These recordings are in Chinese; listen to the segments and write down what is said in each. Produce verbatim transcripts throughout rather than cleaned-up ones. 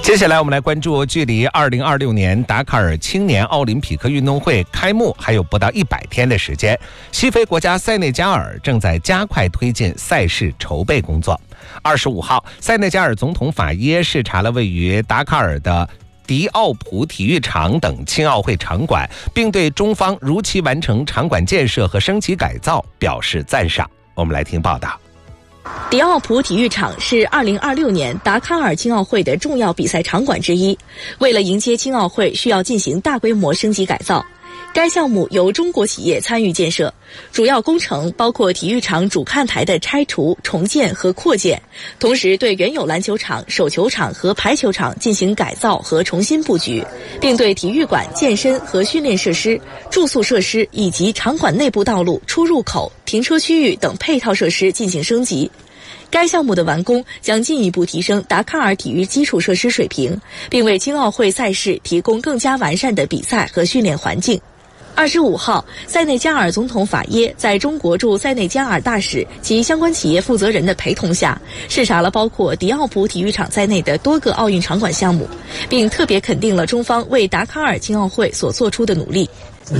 接下来我们来关注距离二零二六年达喀尔青年奥林匹克运动会开幕还有不到一百天的时间，西非国家塞内加尔正在加快推进赛事筹备工作。二十五号，塞内加尔总统法耶视察了位于达喀尔的迪奥普体育场等青奥会场馆，并对中方如期完成场馆建设和升级改造表示赞赏。我们来听报道。 迪奥普体育场是二零二六年达喀尔青奥会的重要比赛场馆之一，为了迎接青奥会，需要进行大规模升级改造。该项目由中国企业参与建设，主要工程包括体育场主看台的拆除、重建和扩建，同时对原有篮球场、手球场和排球场进行改造和重新布局，并对体育馆、健身和训练设施、住宿设施以及场馆内部道路、出入口、停车区域等配套设施进行升级。该项目的完工将进一步提升达喀尔体育基础设施水平，并为青奥会赛事提供更加完善的比赛和训练环境。二十五号，塞内加尔总统法耶在中国驻塞内加尔大使及相关企业负责人的陪同下，视察了包括迪奥普体育场在内的多个奥运场馆项目，并特别肯定了中方为达喀尔青奥会所做出的努力。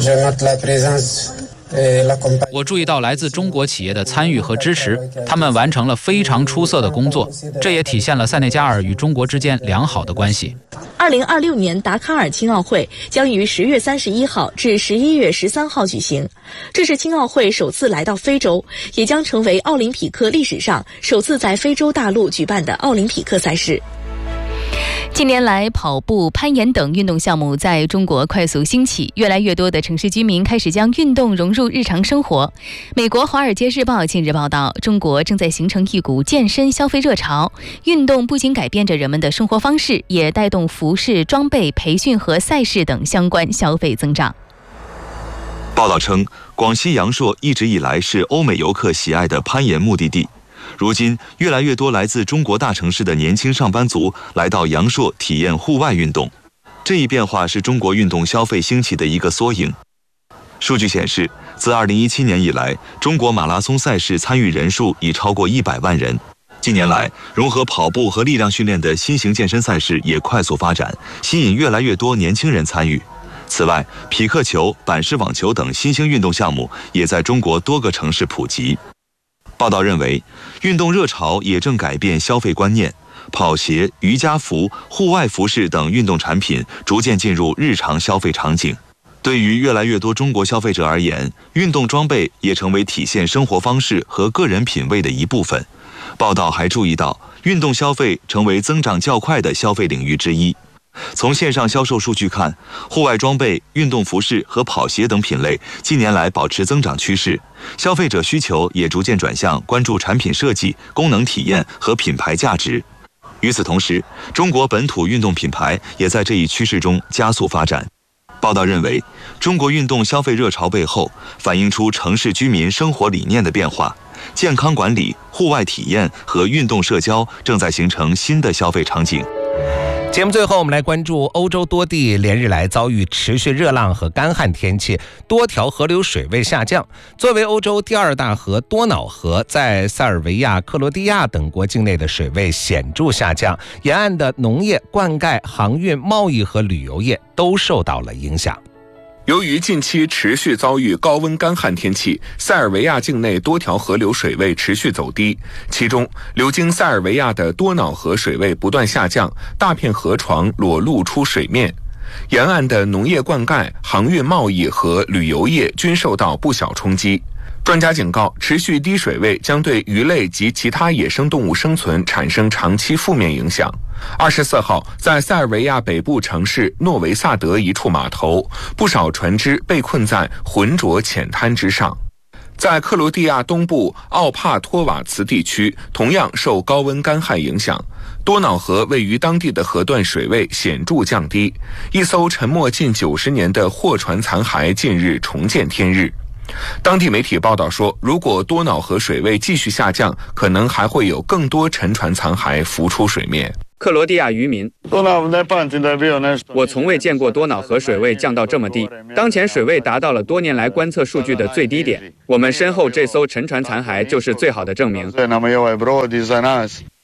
我注意到来自中国企业的参与和支持，他们完成了非常出色的工作，这也体现了塞内加尔与中国之间良好的关系。 二零二六年达喀尔青奥会将于十月三十一号至十一月十三号举行，这是青奥会首次来到非洲，也将成为奥林匹克历史上首次在非洲大陆举办的奥林匹克赛事。 近年来，跑步、攀岩等运动项目在中国快速兴起，越来越多的城市居民开始将运动融入日常生活。美国《华尔街日报》近日报道，中国正在形成一股健身消费热潮，运动不仅改变着人们的生活方式，也带动服饰、装备、培训和赛事等相关消费增长。 报道称，广西阳朔一直以来是欧美游客喜爱的攀岩目的地。如今，越来越多来自中国大城市的年轻上班族来到阳朔体验户外运动。这一变化是中国运动消费兴起的一个缩影。数据显示，自二零一七年以来，中国马拉松赛事参与人数已超过一百万人。近年来，融合跑步和力量训练的新型健身赛事也快速发展，吸引越来越多年轻人参与。此外，匹克球、板式网球等新兴运动项目也在中国多个城市普及。报道认为，运动热潮也正改变消费观念，跑鞋、瑜伽服、户外服饰等运动产品逐渐进入日常消费场景。对于越来越多中国消费者而言，运动装备也成为体现生活方式和个人品味的一部分。报道还注意到，运动消费成为增长较快的消费领域之一。从线上销售数据看，户外装备、运动服饰和跑鞋等品类近年来保持增长趋势，消费者需求也逐渐转向关注产品设计、功能体验和品牌价值。与此同时，中国本土运动品牌也在这一趋势中加速发展。报道认为，中国运动消费热潮背后反映出城市居民生活理念的变化，健康管理、户外体验和运动社交正在形成新的消费场景。 节目最后，我们来关注欧洲多地连日来遭遇持续热浪和干旱天气，多条河流水位下降。作为欧洲第二大河多瑙河，在塞尔维亚、克罗地亚等国境内的水位显著下降，沿岸的农业、灌溉、航运、贸易和旅游业都受到了影响。 由于近期持续遭遇高温干旱天气，塞尔维亚境内多条河流水位持续走低，其中流经塞尔维亚的多瑙河水位不断下降，大片河床裸露出水面。沿岸的农业灌溉、航运贸易和旅游业均受到不小冲击。专家警告，持续低水位将对鱼类及其他野生动物生存产生长期负面影响。二十四号，在塞尔维亚北部城市诺维萨德一处码头，不少船只被困在浑浊浅滩之上。在克罗地亚东部奥帕托瓦茨地区，同样受高温干旱影响，多瑙河位于当地的河段水位显著降低，一艘沉没近九十年的货船残骸近日重见天日。当地媒体报道说，如果多瑙河水位继续下降，可能还会有更多沉船残骸浮出水面。 克罗地亚渔民，我从未见过多瑙河水位降到这么低，当前水位达到了多年来观测数据的最低点。我们身后这艘沉船残骸就是最好的证明。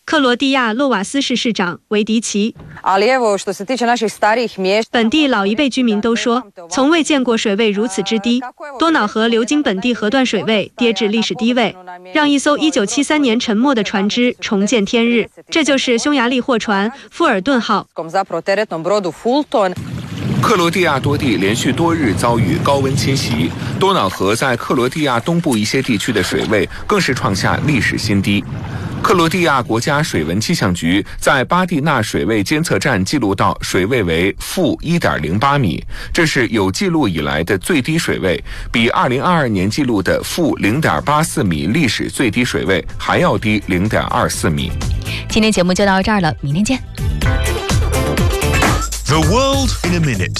克罗地亚洛瓦斯市市长维迪奇。本地老一辈居民都说，从未见过水位如此之低，多瑙河流经本地河段水位跌至历史低位，让一艘一九七三年沉没的船只重见天日。这就是匈牙利货船富尔顿号。 克罗地亚多地连续多日遭遇高温侵袭，多瑙河在克罗地亚东部一些地区的水位更是创下历史新低。克罗地亚国家水文气象局在巴蒂纳水位监测站记录到水位为负 一点零八米，这是有记录以来的最低水位，比二零二二年记录的负 零点八四米历史最低水位还要低 零点二四米。 今天节目就到这儿了，明天见。 The world in a minute。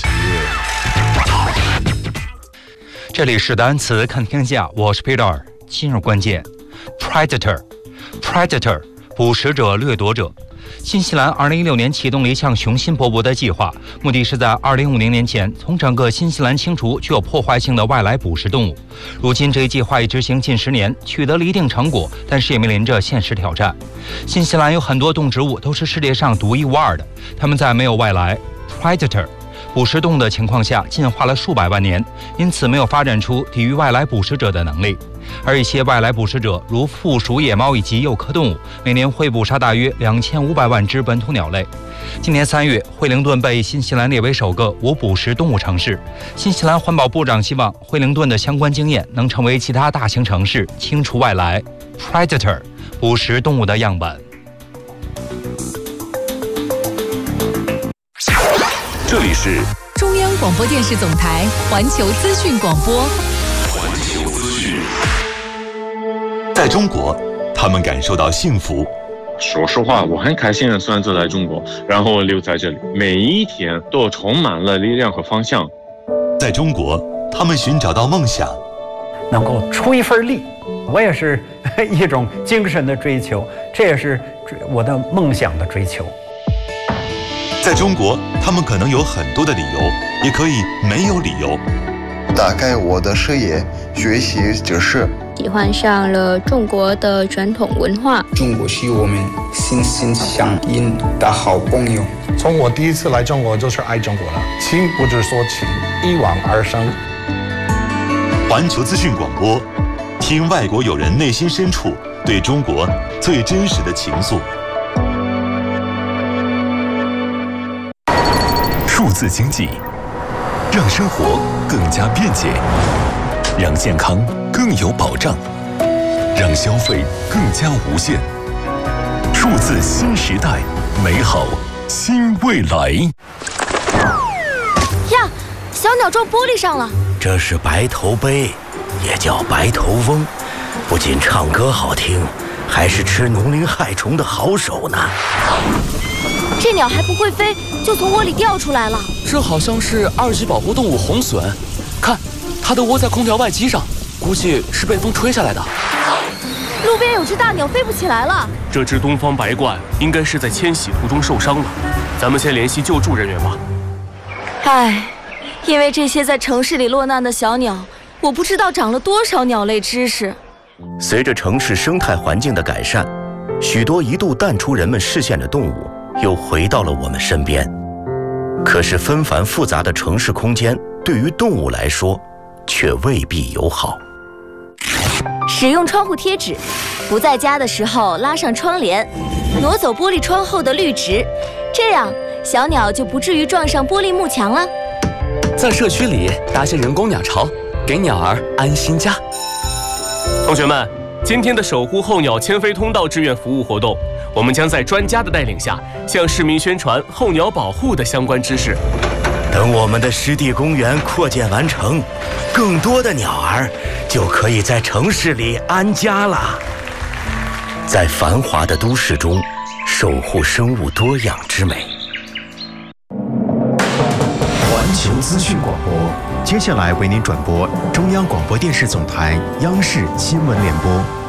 这里是单词看天下，我是 Peter。今日关键 ，Predator，Predator， 捕食者、掠夺者。新西兰二零一六年启动了一项雄心勃勃的计划，目的是在二零五零年前从整个新西兰清除具有破坏性的外来捕食动物。如今这一计划已执行近十年，取得了一定成果，但是也面临着现实挑战。新西兰有很多动植物都是世界上独一无二的，它们在没有外来 Predator 捕食动物的情况下进化了数百万年，因此没有发展出抵御外来捕食者的能力。而一些外来捕食者，如负鼠野猫以及幼科动物，每年会捕杀大约两千五百万只本土鸟类。今年三月，惠灵顿被新西兰列为首个无捕食动物城市。新西兰环保部长希望惠灵顿的相关经验能成为其他大型城市清除外来 Predator 捕食动物的样本。 这里是中央广播电视总台环球资讯广播。 环球资讯。在中国，他们感受到幸福。 说实话，我很开心的选择来中国，然后留在这里，每一天都充满了力量和方向。 在中国，他们寻找到梦想， 能够出一份力，我也是一种精神的追求，这也是我的梦想的追求。 在中国，他们可能有很多的理由，也可以没有理由。 打开我的视野，学习知识， 喜欢上了中国的传统文化。 中国是我们心心相印的好朋友。 从我第一次来中国就是爱中国了，情不是说情，一往而生。 环球资讯广播，听外国友人内心深处对中国最真实的情愫。数字经济，让生活更加便捷，让健康更有保障，让消费更加无限。数字新时代，美好新未来。 呀，小鸟撞玻璃上了。 这是白头鹎，也叫白头翁，不仅唱歌好听，还是吃农林害虫的好手呢。 这鸟还不会飞，就从窝里掉出来了。 这好像是二级保护动物红隼，看，它的窝在空调外机上，估计是被风吹下来的。 路边有只大鸟飞不起来了。 这只东方白鹳应该是在迁徙途中受伤了，咱们先联系救助人员吧。 唉，因为这些在城市里落难的小鸟，我不知道长了多少鸟类知识。 随着城市生态环境的改善，许多一度淡出人们视线的动物又回到了我们身边。可是纷繁复杂的城市空间对于动物来说却未必友好。 使用窗户贴纸，不在家的时候拉上窗帘，挪走玻璃窗后的绿植，这样小鸟就不至于撞上玻璃幕墙了。 在社区里搭些人工鸟巢，给鸟儿安心家。 同学们，今天的守护候鸟迁飞通道志愿服务活动，我们将在专家的带领下，向市民宣传候鸟保护的相关知识。 等我们的湿地公园扩建完成，更多的鸟儿就可以在城市里安家了。在繁华的都市中，守护生物多样之美。 环球资讯广播，接下来为您转播中央广播电视总台央视新闻联播。